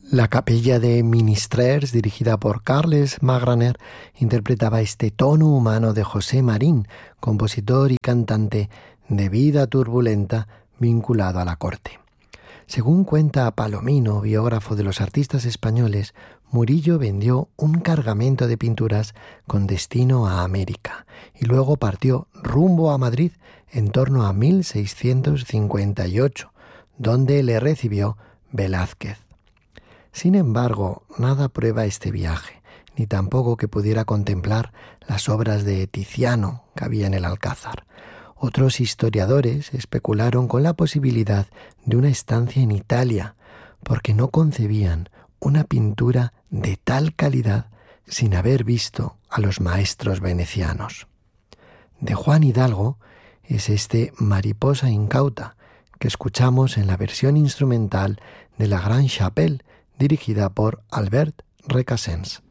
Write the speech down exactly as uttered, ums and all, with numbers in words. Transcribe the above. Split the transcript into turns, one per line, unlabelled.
La capella de Ministrers, dirigida por Carles Magraner, interpretaba este tono humano de José Marín, compositor y cantante de vida turbulenta vinculado a la corte. Según cuenta Palomino, biógrafo de los artistas españoles, Murillo vendió un cargamento de pinturas con destino a América y luego partió rumbo a Madrid en torno a mil seiscientos cincuenta y ocho, donde le recibió Velázquez. Sin embargo, nada prueba este viaje, ni tampoco que pudiera contemplar las obras de Tiziano que había en el Alcázar. Otros historiadores especularon con la posibilidad de una estancia en Italia, porque no concebían una pintura de tal calidad sin haber visto a los maestros venecianos. De Juan Hidalgo es este Mariposa incauta, que escuchamos en la versión instrumental de la Grande Chapelle, dirigida por Albert Recasens.